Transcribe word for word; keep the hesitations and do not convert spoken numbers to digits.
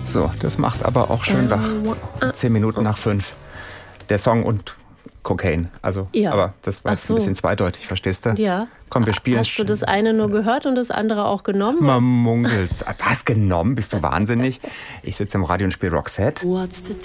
So, das macht aber auch schön wach. Zehn Minuten nach fünf. Der Song und Cocaine. Also, Ja. aber das war Ach jetzt so. ein bisschen zweideutig, verstehst du? Ja. Komm, wir spielen. Hast du das eine nur gehört und das andere auch genommen? Man munkelt. Was, genommen? Bist du wahnsinnig? Ich sitze im Radio und spiele Roxette. What's the